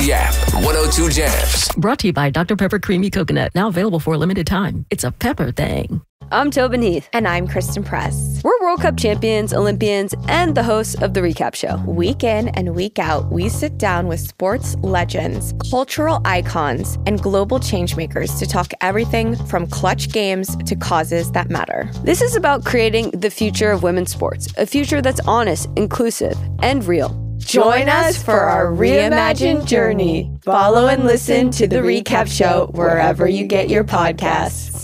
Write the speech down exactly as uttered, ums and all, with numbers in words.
the app. one oh two Jams. Brought to you by Doctor Pepper Creamy Coconut. Now available for a limited time. It's a pepper thing. I'm Tobin Heath. And I'm Kristen Press. We're World Cup champions, Olympians, and the hosts of The Recap Show. Week in and week out, we sit down with sports legends, cultural icons, and global changemakers to talk everything from clutch games to causes that matter. This is about creating the future of women's sports, a future that's honest, inclusive, and real. Join us for our reimagined journey. Follow and listen to The Recap Show wherever you get your podcasts.